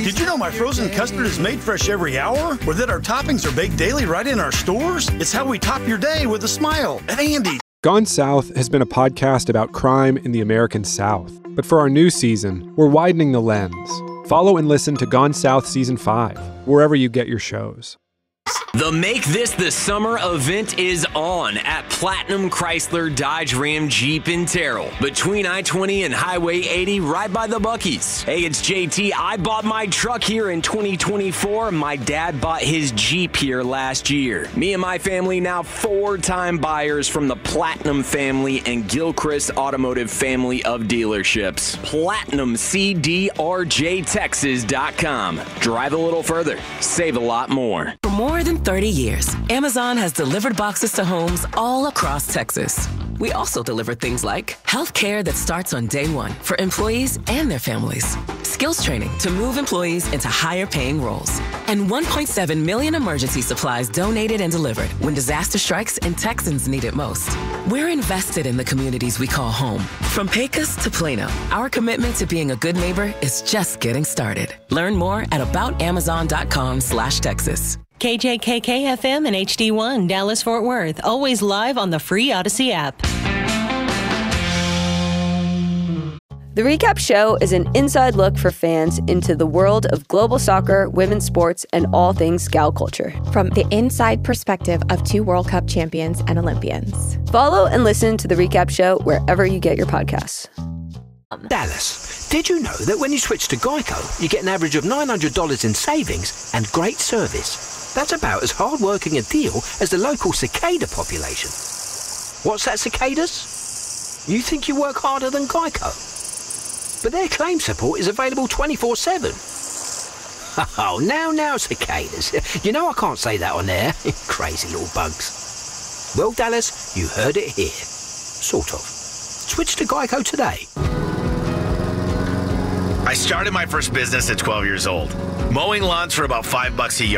Did you know my frozen custard is made fresh every hour? Or that our toppings are baked daily right in our stores? It's how we top your day with a smile at Andy's. Gone South has been a podcast about crime in the American South. But for our new season, we're widening the lens. Follow and listen to Gone South Season 5, wherever you get your shows. The Make This the Summer event is on at Platinum Chrysler Dodge Ram Jeep in Terrell. Between I-20 and Highway 80, right by the Buc-ee's. Hey, it's JT. I bought my truck here in 2024. My dad bought his Jeep here last year. Me and my family now 4-time buyers from the Platinum family and Gilchrist Automotive family of dealerships. PlatinumCDRJTexas.com. Drive a little further. Save a lot more. For more than 30 years, Amazon has delivered boxes to homes all across Texas. We also deliver things like healthcare that starts on day one for employees and their families, skills training to move employees into higher paying roles, and 1.7 million emergency supplies donated and delivered when disaster strikes and Texans need it most. We're invested in the communities we call home. From Pecos to Plano, our commitment to being a good neighbor is just getting started. Learn more at aboutamazon.com/Texas. KJKK FM and HD1 Dallas Fort Worth, always live on the free Odyssey app. The Recap Show is an inside look for fans into the world of global soccer, women's sports, and all things gal culture. From the inside perspective of 2 World Cup champions and Olympians. Follow and listen to The Recap Show wherever you get your podcasts. Dallas, did you know that when you switch to Geico, you get an average of $900 in savings and great service? That's about as hard-working a deal as the local cicada population. What's that, cicadas? You think you work harder than Geico? But their claim support is available 24/7. Oh, now, cicadas. You know I can't say that on air. Crazy little bugs. Well, Dallas, you heard it here. Sort of. Switch to Geico today. I started my first business at 12 years old. Mowing lawns for about $5 a yard.